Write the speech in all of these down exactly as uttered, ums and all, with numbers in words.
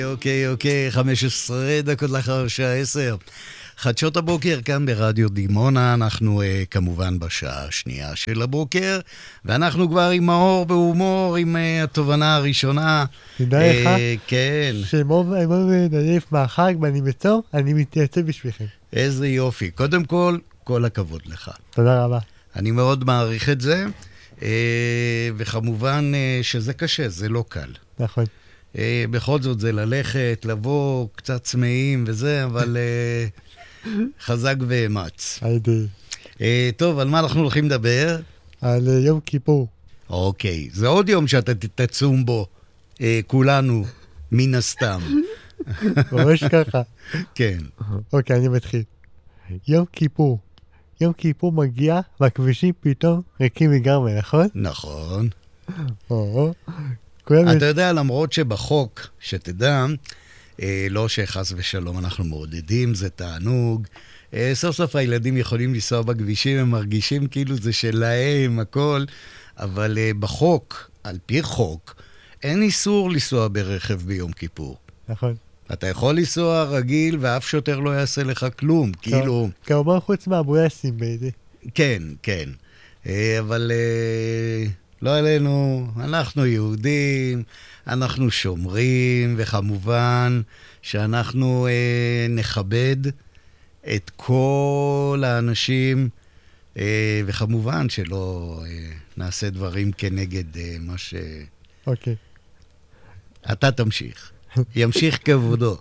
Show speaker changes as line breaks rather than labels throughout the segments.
אוקיי, אוקיי, חמש עשרה דקות לאחר שעה עשר. חדשות הבוקר כאן ברדיו דימונה, אנחנו uh, כמובן בשעה השנייה של הבוקר, ואנחנו כבר עם מאור בהומור, עם uh, התובנה הראשונה.
תדע לך,
כן.
שמוב נדף מהחג ואני בצור, אני מתייצב בשבילכם.
איזה יופי. קודם כל, כל הכבוד לך.
תודה רבה.
אני מאוד מעריך את זה, uh, וכמובן uh, שזה קשה, זה לא קל.
נכון.
Uh, בכל זאת זה ללכת, לבוא קצת צמאים וזה, אבל... Uh, חזק ואמץ.
היידי.
אה, טוב, על מה אנחנו הולכים לדבר?
על uh, יום כיפור.
אוקיי, זה עוד יום שאתה תצום בו, אה, כולנו, מן הסתם.
ממש ככה.
כן.
אוקיי, אני מתחיל. יום כיפור. יום כיפור מגיע, והכבישים פתאום ריקים לגמרי, נכון?
נכון.
או,
אתה יודע, למרות שבחוק, שתדע, אה, לא שחס ושלום אנחנו מעודדים, זה תענוג. אה, סוף סוף הילדים יכולים לנסוע בכבישים, הם מרגישים כאילו זה שלהם, הכל. אבל אה, בחוק, על פי חוק, אין איסור לנסוע ברכב ביום כיפור.
נכון.
אתה יכול לנסוע רגיל ואף שוטר לא יעשה לך כלום, כאילו...
כמובן חוץ מהבויסים בידי.
כן, כן. אה, אבל אה, לא עלינו, אנחנו יהודים, אנחנו שומרים, וכמובן שאנחנו אה, נכבד את כל האנשים, אה, וכמובן שלא אה, נעשה דברים כנגד אה, מה ש...
אוקיי.
אתה תמשיך. ימשיך כבודו.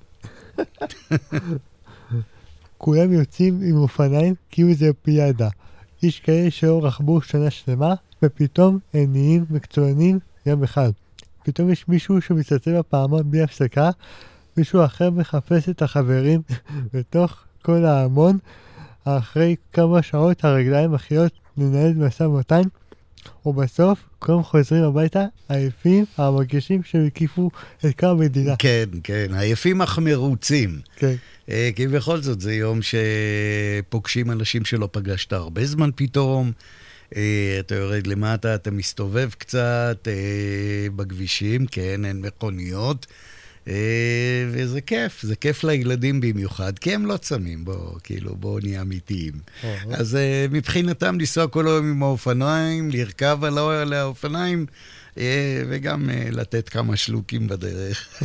כולם יוצאים עם אופניים כאילו זה פיאדה. יש כאלה שלא רכבו שנה שלמה, ופתאום הם נהיים מקצוענים יום אחד. פתאום יש מישהו שמצטט בפעמון בלי הפסקה, מישהו אחר מחפש את החברים בתוך כל ההמון. אחרי כמה שעות הרגליים מחיות לנהל משא ומתן, ובסוף כולם חוזרים הביתה עייפים, המרגישים שהם הקיפו את כל המדינה.
כן, כן, עייפים אך מרוצים.
כן.
כי בכל זאת זה יום שפוגשים אנשים שלא פגשת הרבה זמן פתאום. אתה יורד למטה, אתה מסתובב קצת בכבישים, כן, אין מכוניות, וזה כיף, זה כיף לילדים במיוחד, כי הם לא צמים, בוא, כאילו, בוא נהיה אמיתיים. אז מבחינתם לנסוע כל היום עם האופניים, לרכב על האופניים, וגם לתת כמה שלוקים בדרך.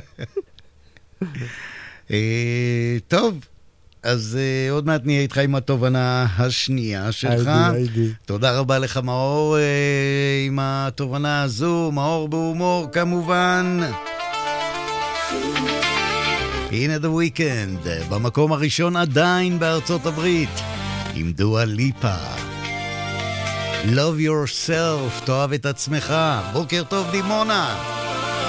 טוב. אז uh, עוד מעט נהיה איתך עם התובנה השנייה שלך.
היידי, היידי.
תודה רבה לך מאור uh, עם התובנה הזו, מאור בהומור כמובן. הנה The Weeknd, במקום הראשון עדיין בארצות הברית, עם דואה ליפה. Love yourself, תאהב את עצמך. בוקר טוב דימונה.